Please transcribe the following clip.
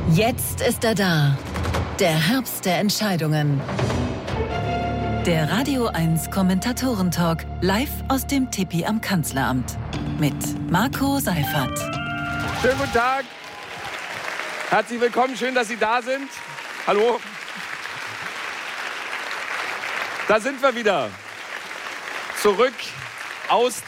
Jetzt ist er da. Der Herbst der Entscheidungen. Der Radio 1 Kommentatoren-Talk live aus dem Tipi am Kanzleramt. Mit Marco Seifert. Schönen guten Tag. Herzlich willkommen. Schön, dass Sie da sind. Hallo. Da sind wir wieder. Zurück aus